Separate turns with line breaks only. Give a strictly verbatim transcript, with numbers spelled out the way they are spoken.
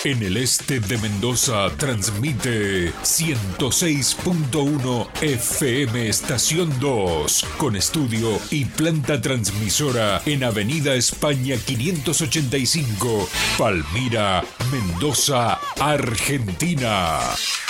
En el este de Mendoza transmite ciento seis punto uno F M Estación dos, con estudio y planta transmisora en Avenida España quinientos ochenta y cinco, Palmira, Mendoza, Argentina.